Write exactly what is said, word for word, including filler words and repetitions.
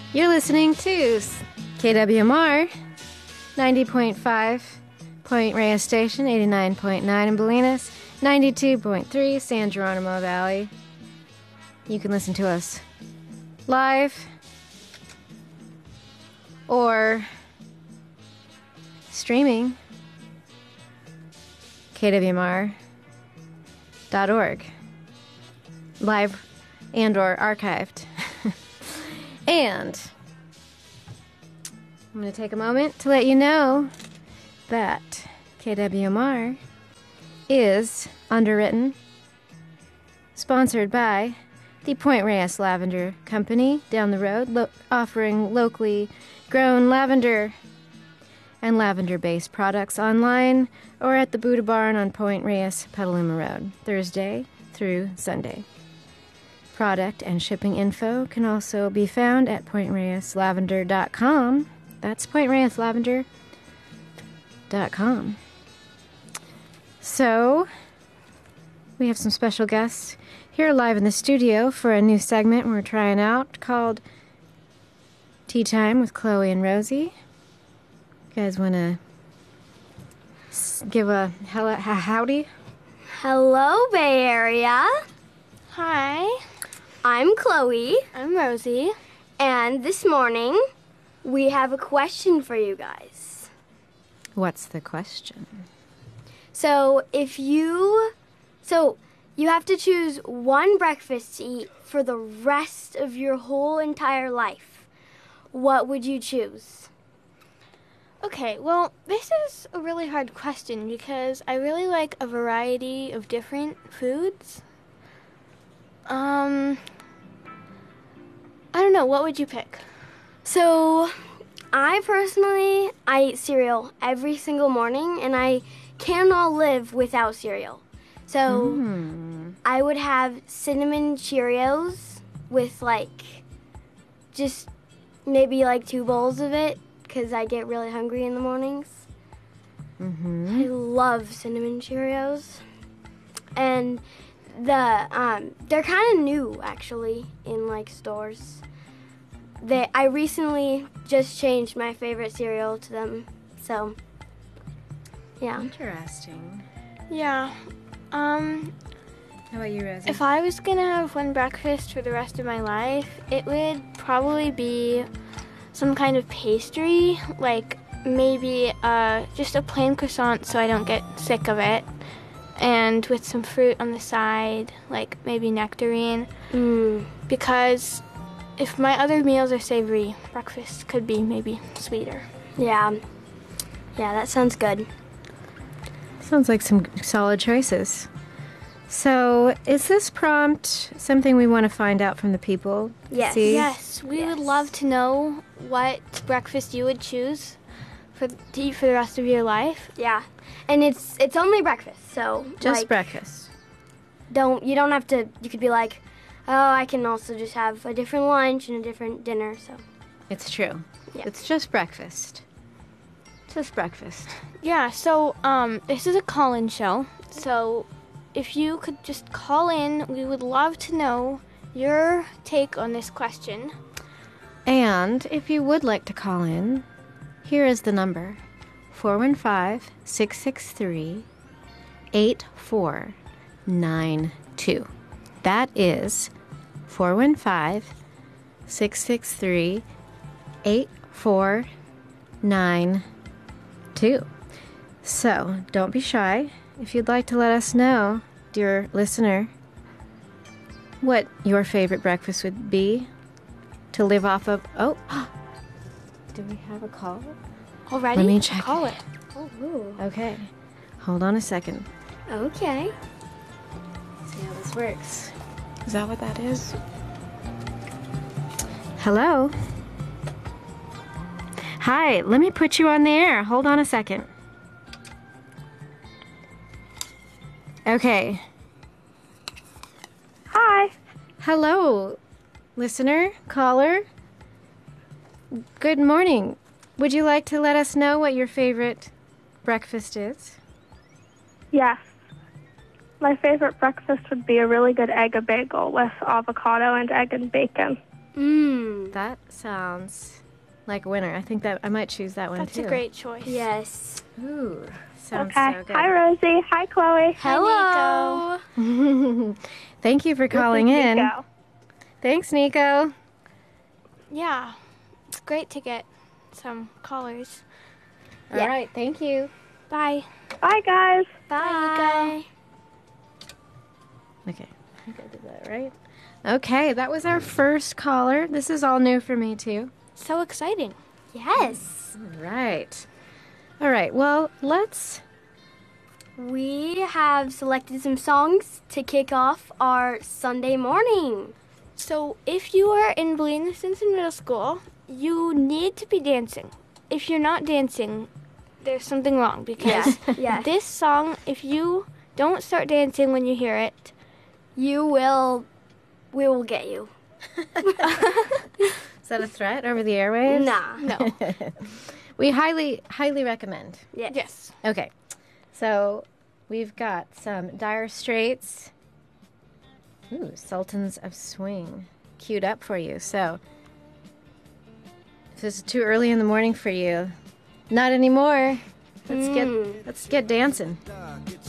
You're listening to K W M R, ninety point five, Point Reyes Station, eighty-nine point nine in Bolinas, ninety-two point three San Geronimo Valley. You can listen to us live or streaming K W M R dot org, live and or archived. And I'm going to take a moment to let you know that K W M R is underwritten, sponsored by the Point Reyes Lavender Company down the road, lo- offering locally grown lavender and lavender-based products online or at the Buddha Barn on Point Reyes, Petaluma Road, Thursday through Sunday. Product and shipping info can also be found at point reyes lavender dot com. That's point reyes lavender dot com. So, we have some special guests here live in the studio for a new segment we're trying out called Tea Time with Chloe and Rosie. You guys want to give a hello, howdy? Hello, Bay Area. Hi. I'm Chloe. I'm Rosie. And this morning, we have a question for you guys. What's the question? So, if you... So, you have to choose one breakfast to eat for the rest of your whole entire life. What would you choose? Okay, well, this is a really hard question because I really like a variety of different foods. Um, I don't know. What would you pick? So, I personally, I eat cereal every single morning, and I cannot live without cereal. So, Mm. I would have cinnamon Cheerios with, like, just maybe, like, two bowls of it, because I get really hungry in the mornings. Mm-hmm. I love cinnamon Cheerios. And the um, they're kind of new, actually, in, like, stores. They I recently just changed my favorite cereal to them, so, yeah. Interesting. Yeah. Um, How about you, Rosie? if I was gonna have one breakfast for the rest of my life, it would probably be some kind of pastry, like maybe uh, just a plain croissant so I don't get sick of it, and with some fruit on the side, like maybe nectarine, Mm. because if my other meals are savory, breakfast could be maybe sweeter. Yeah. Yeah, that sounds good. Sounds like some solid choices. So, is this prompt something we want to find out from the people? Yes. See? Yes, we would Yes. love to know what breakfast you would choose for to eat for the rest of your life. Yeah. And it's it's only breakfast, so Just like, breakfast. don't you don't have to you could be like, "Oh, I can also just have a different lunch and a different dinner." So, It's true. Yeah. It's just breakfast. Just breakfast. Yeah, so um, this is a call-in show. So if you could just call in, we would love to know your take on this question. And if you would like to call in, here is the number four one five, six six three, eight four nine two. That is four one five, six six three, eight four nine two. So, don't be shy. If you'd like to let us know, dear listener, what your favorite breakfast would be to live off of. Oh, do we have a call? Already? Let me check Call it. it. oh, ooh. Okay, hold on a second. Okay. See how this works. Is that what that is? Hello? Hi, let me put you on the air. Hold on a second. Okay. Hi. Hello, listener, caller. Good morning. Would you like to let us know what your favorite breakfast is? Yes. My favorite breakfast would be a really good egg a bagel with avocado and egg and bacon. Mmm. That sounds like a winner. I think that I might choose that one That's too. a great choice. Yes. Ooh, sounds Okay. so good. Hi, Rosie. Hi, Chloe. Hello. Thank you for calling This is in. Nico. Thanks, Nico. Yeah. It's great to get some callers. All Yeah. right, thank you. Bye. Bye, guys. Bye. Okay, I think I did that right. Okay, that was our first caller. This is all new for me too. So exciting. Yes. All right. All right, well, let's We have selected some songs to kick off our Sunday morning. So if you are in Billings Stinson Middle School, you need to be dancing. If you're not dancing, there's something wrong because Yeah. this song, if you don't start dancing when you hear it, You will, we will get you. Is that a threat over the airwaves? Nah. no. We highly, highly recommend. Yes. Yes. Okay, so we've got some Dire Straits. Ooh, Sultans of Swing queued up for you. So if this is too early in the morning for you, not anymore. Let's Mm. get let's get dancing.